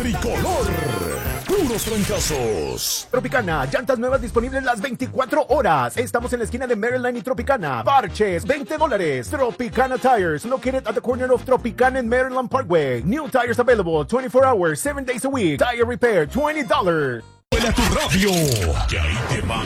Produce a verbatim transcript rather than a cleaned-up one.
tricolor. Puros trancazos. Tropicana, llantas nuevas disponibles las veinticuatro horas. Estamos en la esquina de Maryland y Tropicana. Parches, veinte dólares. Tropicana Tires, located at the corner of Tropicana and Maryland Parkway. New tires available twenty-four hours, seven days a week. Tire repair, twenty dollars. Huele a tu radio. Y ahí te va